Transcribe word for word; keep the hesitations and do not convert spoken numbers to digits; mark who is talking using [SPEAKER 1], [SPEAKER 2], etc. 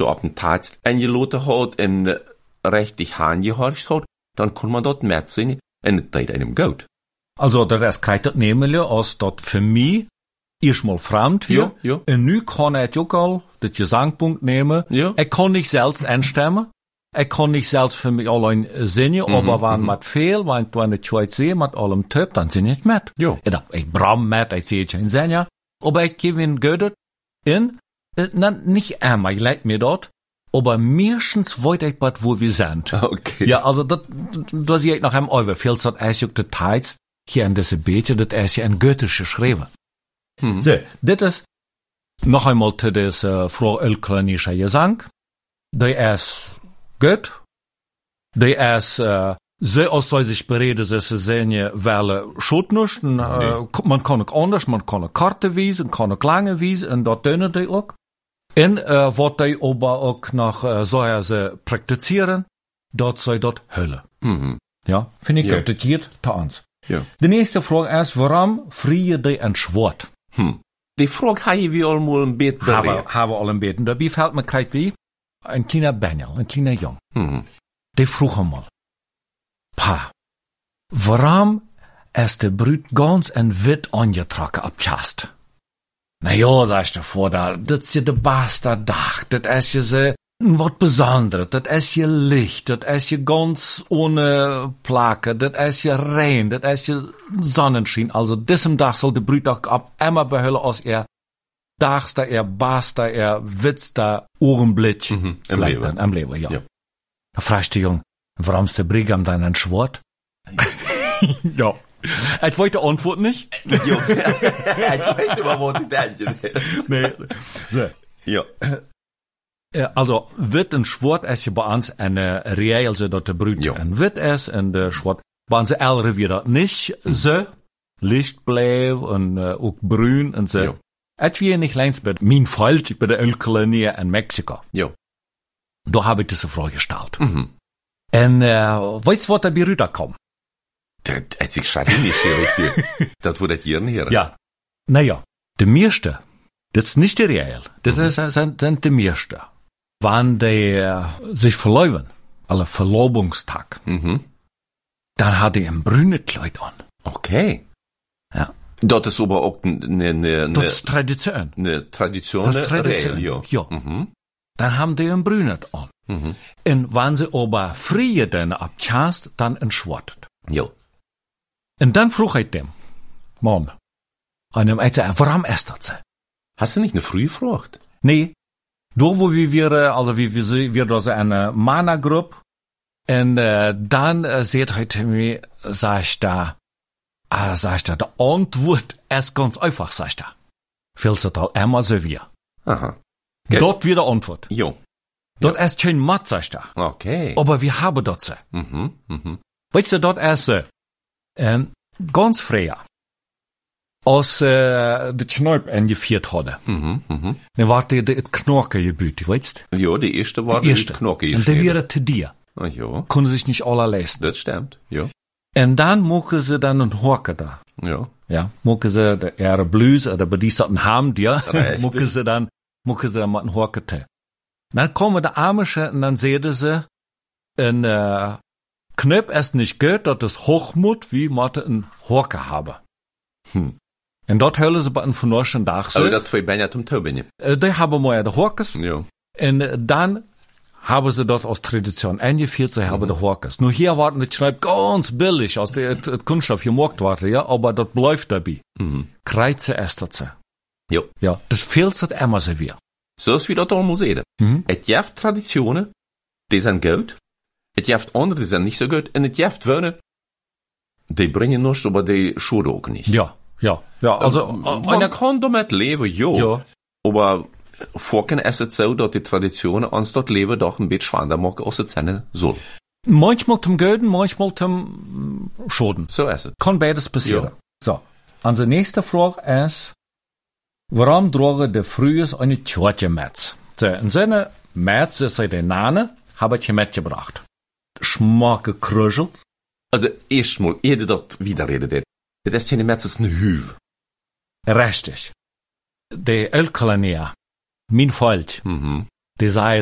[SPEAKER 1] so ab dem Tag eingeladen hat und richtig angehorcht hat, dann kann man dort mehr sehen und das einem gut.
[SPEAKER 2] Also, das kriegt das nämlich, als das für mich erstmal fremd wird.
[SPEAKER 1] Ja, ja.
[SPEAKER 2] Und nu kann ich auch al das Gesangpunkt nehmen.
[SPEAKER 1] Ja.
[SPEAKER 2] Ich kann nicht selbst einstimmen. Ich kann nicht selbst für mich allein singen,
[SPEAKER 1] Mhm,
[SPEAKER 2] aber wenn
[SPEAKER 1] mhm.
[SPEAKER 2] man viel, wenn, wenn ich heute sehe, mit allem Typ, dann singe ich mit.
[SPEAKER 1] Ja.
[SPEAKER 2] Ich, ich bram mit, ich sehe kein Sänger, aber ich gebe ihn gut in, äh, nicht einmal, ich leid mir dort, aber meistens wollte ich was, wo wir sind.
[SPEAKER 1] Okay.
[SPEAKER 2] Ja, also, das, das sehe ich nach einem Euro. Viel hat es auch die Text, hier in diese Bete, das ist ja in Goethes geschrieben.
[SPEAKER 1] Mhm.
[SPEAKER 2] So, dit is nog eenmaal te deze uh, Frau Ölklenische Gesang. Die is gut. Die is uh, so als zij zich bereden, ze ze zijn je wel schuld niet. Uh,
[SPEAKER 1] Nee.
[SPEAKER 2] Man kan ook anders, man kan ook karten wijzen, kan ook lange wijzen, en dat doen die ook. En uh, wat die aber ook nog uh, zo ze praktiseren, dat zij dat hullen.
[SPEAKER 1] Mhm.
[SPEAKER 2] Ja, vind ik
[SPEAKER 1] Ja.
[SPEAKER 2] goed. Dat geht te ons.
[SPEAKER 1] Ja.
[SPEAKER 2] De eerste vraag is, waarom vrije die een zwart?
[SPEAKER 1] Hm. Die Frage habe ich wie einmal ein bisschen
[SPEAKER 2] Haben
[SPEAKER 1] berührt.
[SPEAKER 2] wir, haben wir alle ein bisschen. Dabei fällt mir gerade wie ein kleiner Benjel, ein kleiner Jung.
[SPEAKER 1] Mhm.
[SPEAKER 2] Der frug einmal, Pa, warum ist der Brut ganz ein Witt angetragen abchast? Na ja, sagst du vor da, das ist ja der beste Dach, das ist ja so was Besonderes, das ist ja Licht, das ist ja ganz ohne Plake, das ist ja rein, das ist ja Sonnenschein. Also diesem Dach soll der Brut auch ab immer behüllen als er dachster, er baster, er witzter Ohrenblitz.
[SPEAKER 1] Mhm, im Leben.
[SPEAKER 2] Am Leben, ja.
[SPEAKER 1] Ja.
[SPEAKER 2] Da fragst du, Jung, warum ist der Brigam dann ein Schwert? Ja. Ich wollte die Antwort nicht.
[SPEAKER 1] Ja, ich weiß immer, was ich denke.
[SPEAKER 2] Nee. So.
[SPEAKER 1] Ja.
[SPEAKER 2] Äh, Also, wird ein Schwert ist ja bei uns eine reell, so dass der Brut
[SPEAKER 1] Ja.
[SPEAKER 2] ein Witt ist, und der Schwert, bei uns ältere wieder nicht so, lichtblau und äh, auch brün und so.
[SPEAKER 1] Ja.
[SPEAKER 2] Et wie nicht längst bei mein Feld bei der Ölkolonie in Mexiko.
[SPEAKER 1] Ja.
[SPEAKER 2] Da habe ich diese Frage gestellt.
[SPEAKER 1] Mhm.
[SPEAKER 2] Und, äh, weißt du, was da bei Rüder kommt?
[SPEAKER 1] Das hat sich schon nicht hier richtig. Das wurde hier hören.
[SPEAKER 2] Ja. Naja, die meiste, das ist nicht die reell, das ist, sind, sind die meiste. Wenn die äh, sich verloben, alle Verlobungstag,
[SPEAKER 1] Mhm.
[SPEAKER 2] dann hat die ein brünes Kleid an.
[SPEAKER 1] Okay.
[SPEAKER 2] Ja.
[SPEAKER 1] Das ist aber auch eine, eine,
[SPEAKER 2] Das ist Tradition.
[SPEAKER 1] eine Tradition.
[SPEAKER 2] Das ist Tradition.
[SPEAKER 1] Regel, ja.
[SPEAKER 2] Ja.
[SPEAKER 1] Mhm.
[SPEAKER 2] Dann haben die ein brünet an.
[SPEAKER 1] Mhm.
[SPEAKER 2] Und wenn sie aber frie dann abchast, dann ein schwartet.
[SPEAKER 1] Ja.
[SPEAKER 2] Und dann frug ich dem, Mann, einem Eizeh, warum ist das so?
[SPEAKER 1] Hast du nicht eine frühe Frucht?
[SPEAKER 2] Nee, da wo wir, wir äh, also wir, wir, wir da so eine Mana-Gruppe, und äh, dann äh, seht heute mir, sag ich da, ah, sag ich da, die Antwort ist ganz einfach, sag ich da. Willst du da immer so wie?
[SPEAKER 1] Aha. Gell?
[SPEAKER 2] Dort wieder Antwort.
[SPEAKER 1] Ja.
[SPEAKER 2] Dort ist kein Matt, sag ich da.
[SPEAKER 1] Okay.
[SPEAKER 2] Aber wir haben dort so.
[SPEAKER 1] Mhm. Mhm.
[SPEAKER 2] Weißt du, dort ist so, ähm, ganz früher, als äh, der Knäup eingeführt hatte,
[SPEAKER 1] Mhm. Mhm.
[SPEAKER 2] dann war der, der Knorke gebüht, weißt du?
[SPEAKER 1] Ja, die erste war
[SPEAKER 2] Die erste.
[SPEAKER 1] die Knocke.
[SPEAKER 2] Und der wäre zu dir.
[SPEAKER 1] Ah, ja,
[SPEAKER 2] Konnte sich nicht alle leisten.
[SPEAKER 1] das stimmt. Ja.
[SPEAKER 2] Und dann mucken sie dann einen Horke da.
[SPEAKER 1] Ja.
[SPEAKER 2] Ja, mucken sie, der ihre Blues, oder bei dies hatten haben die,
[SPEAKER 1] Richtig.
[SPEAKER 2] mucken sie dann, mucken sie dann mit einem Horke te. Dann kommen die Amische und dann sehen sie, ein äh, Knöp ist nicht gut, dass das Hochmut wie Mathe ein Horke habe.
[SPEAKER 1] Hm.
[SPEAKER 2] Und dort hören sie bei einem vernorschen Dach so,
[SPEAKER 1] Aber das zwei Beine zum Tauben.
[SPEAKER 2] äh, die haben mal die Horkes,
[SPEAKER 1] Ja.
[SPEAKER 2] und äh, dann haben sie dort aus Tradition eingeführt, sie haben die Horkes. Nur hier warten die Schneid ganz billig, aus der äh, Kunststoff gemacht worden, ja, aber das bleibt dabei.
[SPEAKER 1] Mhm.
[SPEAKER 2] Kreuze ist das so.
[SPEAKER 1] Ja.
[SPEAKER 2] Ja, das fehlt es immer so wie.
[SPEAKER 1] So ist wie das allemaal zeggen.
[SPEAKER 2] Mhm.
[SPEAKER 1] Het heeft traditionen, die zijn goed. Het heeft andere, die zijn niet zo goed. En het heeft wonen, die brengen nichts, aber die schaden ook niet.
[SPEAKER 2] Ja, ja, ja, also,
[SPEAKER 1] Man
[SPEAKER 2] einer,
[SPEAKER 1] kann damit leben, ja.
[SPEAKER 2] ja,
[SPEAKER 1] Aber vorhin ist es so, dass die Traditionen uns das Leben doch ein bisschen schwerer machen, als es sein soll.
[SPEAKER 2] manchmal zum Göden, manchmal zum mm, Schoden.
[SPEAKER 1] So ist es.
[SPEAKER 2] Kann beides passieren.
[SPEAKER 1] Ja.
[SPEAKER 2] So, unsere nächste Frage ist, warum tragen die früher eine Tjortje mit? So, in seine Metz, das sei der Nane, habe ich mitgebracht. Schmack gekruschelt.
[SPEAKER 1] Also, erstmal, ehe du das wieder redet, das ist keine Metz, das ist eine Hüve.
[SPEAKER 2] Richtig. Die Ölkolonie, mein Volk,
[SPEAKER 1] Mhm.
[SPEAKER 2] die sei